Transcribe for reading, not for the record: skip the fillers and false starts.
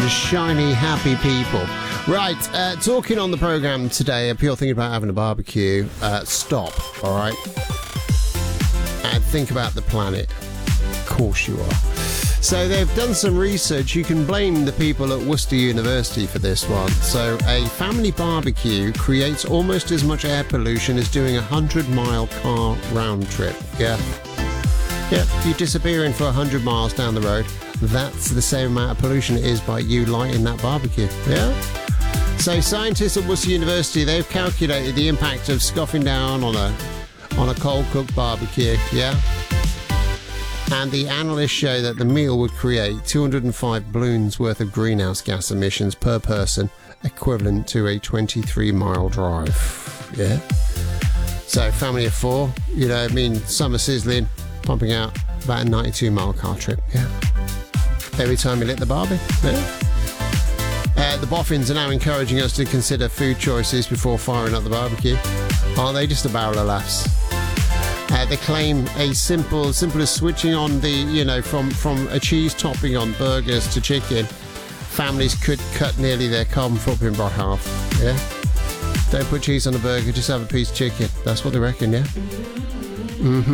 shiny, happy people. Right, talking on the programme today, if you're thinking about having a barbecue, stop, all right? And think about the planet. Of course you are. So they've done some research. You can blame the people at Worcester University for this one. So a family barbecue creates almost as much air pollution as doing a 100-mile car round trip. Yeah, you're disappearing for 100 miles down the road. That's the same amount of pollution it is by you lighting that barbecue. Yeah? So scientists at Worcester University, they've calculated the impact of scoffing down on a cold-cooked barbecue. Yeah? And the analysts show that the meal would create 205 balloons worth of greenhouse gas emissions per person, equivalent to a 23-mile drive. Yeah? So family of four, summer sizzling, pumping out about a 92-mile car trip. Yeah. Every time you lit the barbie. Yeah. The boffins are now encouraging us to consider food choices before firing up the barbecue. Aren't they just a barrel of laughs? They claim a simple as switching on from a cheese topping on burgers to chicken, families could cut nearly their carbon footprint by half. Yeah. Don't put cheese on a burger, just have a piece of chicken. That's what they reckon, yeah? Mm-hmm.